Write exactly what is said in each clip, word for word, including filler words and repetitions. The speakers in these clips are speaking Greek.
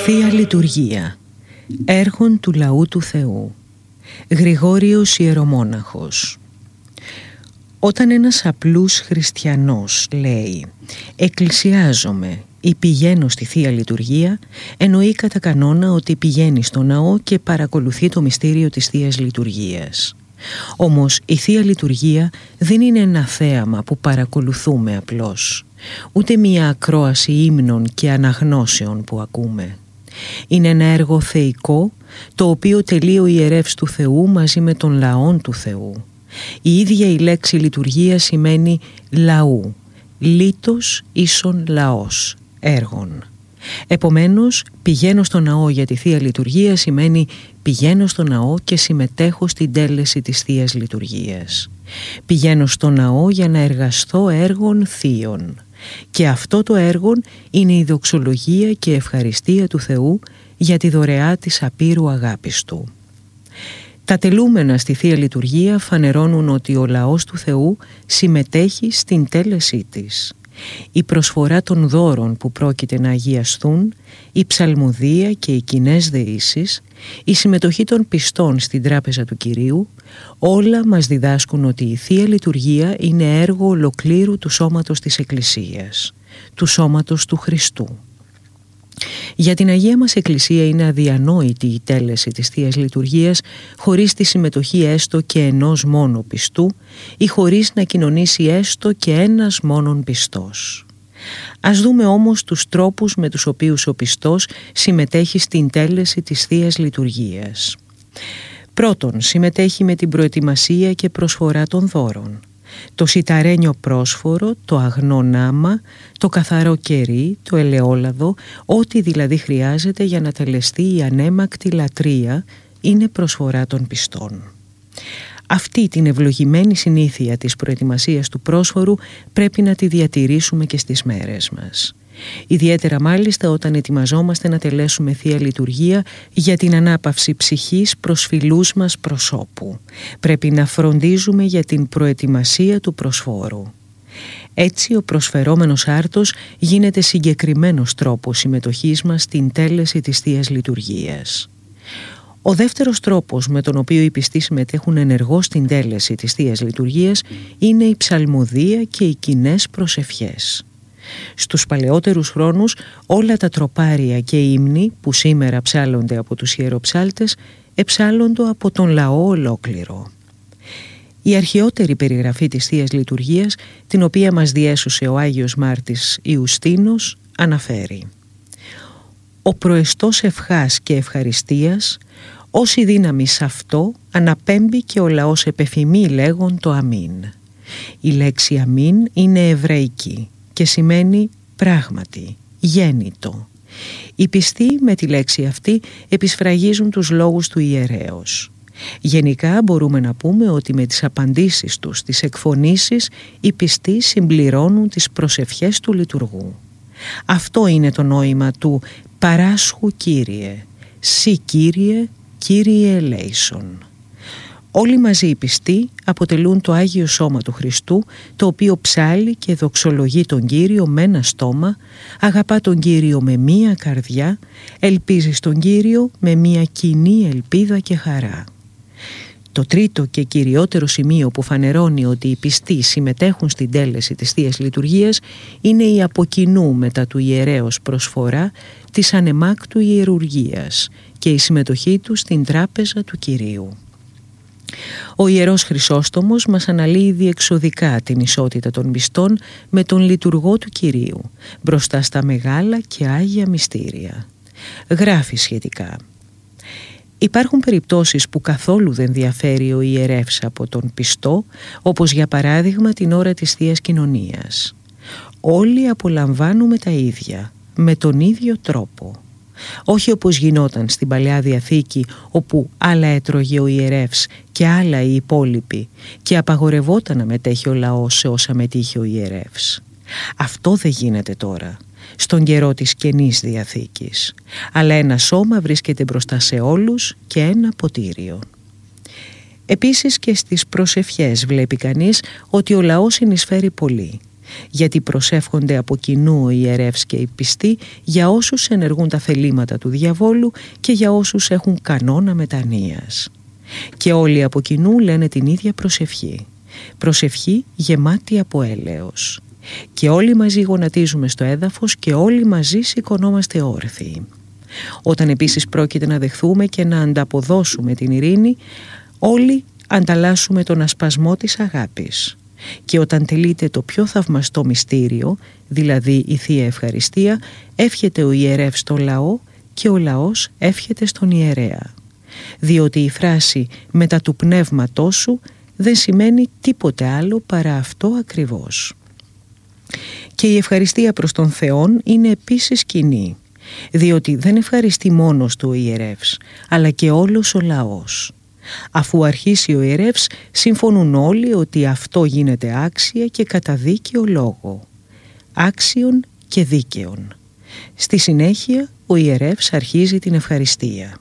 Θεία Λειτουργία. Έργων του Λαού του Θεού. Γρηγόριος Ιερομόναχος. Όταν ένας απλούς χριστιανός λέει «εκκλησιάζομαι» ή «πηγαίνω στη Θεία Λειτουργία», εννοεί κατά κανόνα ότι πηγαίνει στο ναό και παρακολουθεί το μυστήριο της Θείας Λειτουργίας. Όμως η Θεία Λειτουργία δεν είναι ένα θέαμα που παρακολουθούμε απλώς, ούτε μία ακρόαση ύμνων και αναγνώσεων που ακούμε. Είναι ένα έργο θεϊκό, το οποίο τελεί ο ιερεύς του Θεού μαζί με τον λαόν του Θεού. Η ίδια η λέξη λειτουργία σημαίνει λαού, λίτος ίσον λαός, έργων. Επομένως, πηγαίνω στο ναό για τη Θεία Λειτουργία σημαίνει πηγαίνω στο ναό και συμμετέχω στην τέλεση της Θείας Λειτουργίας. Πηγαίνω στο ναό για να εργαστώ έργων θείων. Και αυτό το έργο είναι η δοξολογία και ευχαριστία του Θεού για τη δωρεά της απείρου αγάπης Του. Τα τελούμενα στη Θεία Λειτουργία φανερώνουν ότι ο λαός του Θεού συμμετέχει στην τέλεσή της. Η προσφορά των δώρων που πρόκειται να αγιαστούν, η ψαλμοδία και οι κοινές δεήσεις, η συμμετοχή των πιστών στην τράπεζα του Κυρίου, όλα μας διδάσκουν ότι η Θεία Λειτουργία είναι έργο ολοκλήρου του σώματος της Εκκλησίας, του σώματος του Χριστού. Για την Αγία μας Εκκλησία είναι αδιανόητη η τέλεση της Θείας Λειτουργίας χωρίς τη συμμετοχή έστω και ενός μόνο πιστού ή χωρίς να κοινωνήσει έστω και ένας μόνον πιστός. Ας δούμε όμως τους τρόπους με τους οποίους ο πιστός συμμετέχει στην τέλεση της Θείας Λειτουργίας. Πρώτον, συμμετέχει με την προετοιμασία και προσφορά των δώρων. Το σιταρένιο πρόσφορο, το αγνό νάμα, το καθαρό κερί, το ελαιόλαδο, ό,τι δηλαδή χρειάζεται για να τελεστεί η ανέμακτη λατρεία είναι προσφορά των πιστών. Αυτή την ευλογημένη συνήθεια της προετοιμασίας του πρόσφορου πρέπει να τη διατηρήσουμε και στις μέρες μας. Ιδιαίτερα μάλιστα όταν ετοιμαζόμαστε να τελέσουμε Θεία Λειτουργία για την ανάπαυση ψυχής προς φιλούς μας προσώπου. Πρέπει να φροντίζουμε για την προετοιμασία του προσφόρου. Έτσι ο προσφερόμενος άρτος γίνεται συγκεκριμένος τρόπος συμμετοχής μας στην τέλεση της Θείας Λειτουργίας. Ο δεύτερος τρόπος με τον οποίο οι πιστοί συμμετέχουν ενεργώς στην τέλεση της Θείας Λειτουργίας είναι η ψαλμοδία και οι κοινές προσευχές. Στους παλαιότερους χρόνους όλα τα τροπάρια και οι ύμνοι που σήμερα ψάλλονται από τους ιεροψάλτες εψάλλοντο από τον λαό ολόκληρο. Η αρχαιότερη περιγραφή της Θείας Λειτουργίας, την οποία μας διέσωσε ο Άγιος Μάρτης Ιουστίνος, αναφέρει «Ο προεστός ευχάς και ευχαριστίας, όση δύναμη σ' αυτό αναπέμπει και ο λαός επεφημεί λέγον το αμήν». Η λέξη αμήν είναι εβραϊκή και σημαίνει πράγματι, γέννητο. Οι πιστοί με τη λέξη αυτή επισφραγίζουν τους λόγους του ιερέως. Γενικά μπορούμε να πούμε ότι με τις απαντήσεις τους στις εκφωνήσεις οι πιστοί συμπληρώνουν τις προσευχές του λειτουργού. Αυτό είναι το νόημα του «παράσχου Κύριε, σύ Κύριε, Κύριε ελέησον». Όλοι μαζί οι πιστοί αποτελούν το Άγιο Σώμα του Χριστού, το οποίο ψάλλει και δοξολογεί τον Κύριο με ένα στόμα, αγαπά τον Κύριο με μία καρδιά, ελπίζει στον Κύριο με μία κοινή ελπίδα και χαρά. Το τρίτο και κυριότερο σημείο που φανερώνει ότι οι πιστοί συμμετέχουν στην τέλεση της Θείας Λειτουργίας είναι η από κοινού μετά του ιερέως προσφορά της ανεμάκτου ιερουργίας και η συμμετοχή του στην τράπεζα του Κυρίου. Ο Ιερός Χρυσόστομος μας αναλύει διεξοδικά την ισότητα των πιστών με τον λειτουργό του Κυρίου μπροστά στα μεγάλα και άγια μυστήρια. Γράφει σχετικά «Υπάρχουν περιπτώσεις που καθόλου δεν διαφέρει ο ιερεύς από τον πιστό, όπως για παράδειγμα την ώρα της Θείας Κοινωνίας. Όλοι απολαμβάνουμε τα ίδια, με τον ίδιο τρόπο. Όχι όπως γινόταν στην Παλαιά Διαθήκη, όπου άλλα έτρωγε ο ιερεύς και άλλα οι υπόλοιποι και απαγορευόταν να μετέχει ο λαός σε όσα μετήχε ο ιερεύς. Αυτό δεν γίνεται τώρα, στον καιρό της Καινής Διαθήκης, αλλά ένα σώμα βρίσκεται μπροστά σε όλους και ένα ποτήριο». Επίσης και στις προσευχές βλέπει κανείς ότι ο λαός συνεισφέρει πολύ. γιατί προσεύχονται από κοινού ο ιερεύς και οι πιστοί για όσους ενεργούν τα θελήματα του διαβόλου και για όσους έχουν κανόνα μετανοίας. Και όλοι από κοινού λένε την ίδια προσευχή, προσευχή γεμάτη από έλεος. Και όλοι μαζί γονατίζουμε στο έδαφος και όλοι μαζί σηκωνόμαστε όρθιοι. Όταν επίσης πρόκειται να δεχθούμε και να ανταποδώσουμε την ειρήνη, όλοι ανταλλάσσουμε τον ασπασμό της αγάπης. Και όταν τελείται το πιο θαυμαστό μυστήριο, δηλαδή η Θεία Ευχαριστία, εύχεται ο ιερεύς στο λαό και ο λαός εύχεται στον ιερέα. Διότι η φράση «μετά του πνεύματός σου» δεν σημαίνει τίποτε άλλο παρά αυτό ακριβώς. Και η ευχαριστία προς τον Θεόν είναι επίσης κοινή, διότι δεν ευχαριστεί μόνος του ο ιερεύς, αλλά και όλος ο λαός. Αφού αρχίσει ο ιερεύς, συμφωνούν όλοι ότι αυτό γίνεται άξια και κατά δίκαιο λόγο, άξιον και δίκαιον. Στη συνέχεια ο ιερεύς αρχίζει την ευχαριστία.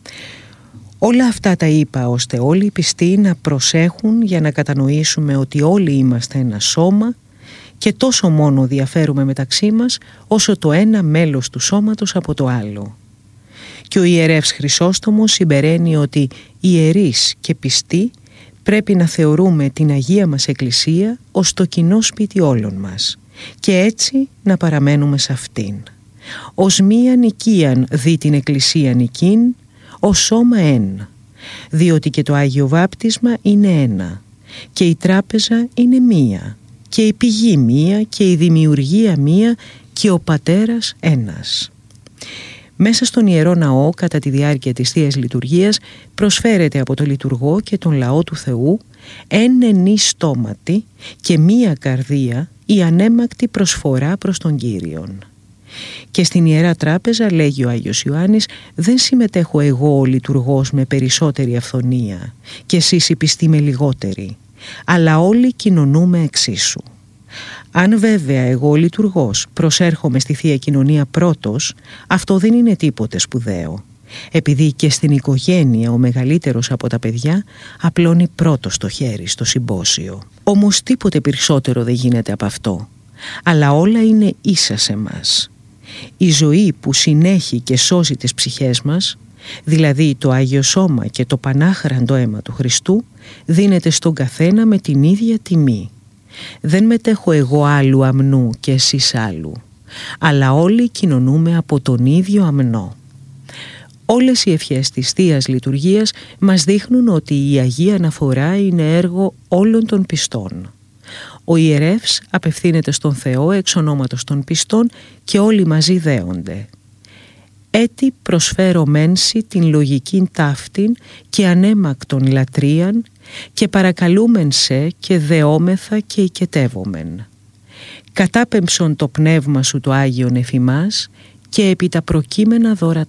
Όλα αυτά τα είπα ώστε όλοι οι πιστοί να προσέχουν για να κατανοήσουμε ότι όλοι είμαστε ένα σώμα και τόσο μόνο διαφέρουμε μεταξύ μας όσο το ένα μέλος του σώματος από το άλλο. Και ο ιερεύς Χρυσόστομος συμπεραίνει ότι ιερείς και πιστοί πρέπει να θεωρούμε την Αγία μας Εκκλησία ως το κοινό σπίτι όλων μας και έτσι να παραμένουμε σε αυτήν. Ως μία νοικίαν δει την Εκκλησία νικήν, ως σώμα εν, διότι και το Άγιο Βάπτισμα είναι ένα και η τράπεζα είναι μία και η πηγή μία και η δημιουργία μία και ο Πατέρας ένας. Μέσα στον Ιερό Ναό κατά τη διάρκεια της Θείας Λειτουργίας προσφέρεται από το λειτουργό και τον λαό του Θεού εν ενή στόματι και μία καρδία η ανέμακτη προσφορά προς τον Κύριον. Και στην Ιερά Τράπεζα, λέγει ο Άγιος Ιωάννης, δεν συμμετέχω εγώ ο λειτουργός με περισσότερη αυθονία και εσείς οι πιστοί με λιγότερη, αλλά όλοι κοινωνούμε εξίσου. Αν βέβαια εγώ ο λειτουργός προσέρχομαι στη Θεία Κοινωνία πρώτος, αυτό δεν είναι τίποτε σπουδαίο, επειδή και στην οικογένεια ο μεγαλύτερος από τα παιδιά απλώνει πρώτος το χέρι στο συμπόσιο. Όμως τίποτε περισσότερο δεν γίνεται από αυτό, αλλά όλα είναι ίσα σε μας. Η ζωή που συνέχει και σώζει τις ψυχές μας, δηλαδή το Άγιο Σώμα και το πανάχραντο αίμα του Χριστού, δίνεται στον καθένα με την ίδια τιμή. Δεν μετέχω εγώ άλλου αμνού και εσείς άλλου, αλλά όλοι κοινωνούμε από τον ίδιο αμνό. Όλες οι ευχές της Θείας Λειτουργίας μας δείχνουν ότι η Αγία Αναφορά είναι έργο όλων των πιστών. Ο ιερεύς απευθύνεται στον Θεό εξ ονόματος των πιστών και όλοι μαζί δέονται. «Έτι προσφέρω μένση την λογικήν ταύτην και ανέμακτον λατρείαν και παρακαλούμεν σε και δεόμεθα και οικετεύομεν. Κατάπεμψον το πνεύμα σου το Άγιον εφ' ημάς και επί τα προκείμενα δώρα